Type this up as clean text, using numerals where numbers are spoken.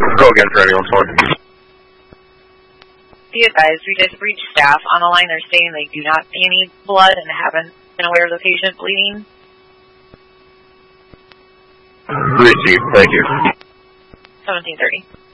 Go again for anyone, sorry. Be advised, we just reached staff on the line. They're saying they do not see any blood and haven't been aware of the patient bleeding. Received, thank you. 1730.